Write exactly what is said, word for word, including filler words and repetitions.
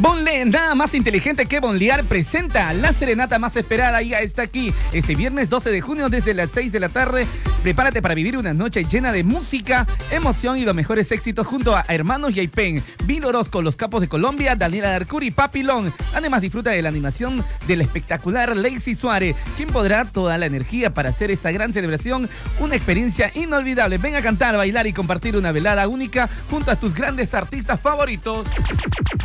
Bonle, nada más inteligente que bonlear, presenta la serenata más esperada. Ya está aquí este viernes doce de junio desde las seis de la tarde. Prepárate para vivir una noche llena de música, emoción y los mejores éxitos junto a Hermanos Yaipen, Vino Orozco, Los Capos de Colombia, Daniela Arcuri, Papilón. Además disfruta de la animación del espectacular Lacey Suárez, quien podrá toda la energía para hacer esta gran celebración una experiencia inolvidable. Ven a cantar, bailar y compartir una velada única junto a tus grandes artistas favoritos.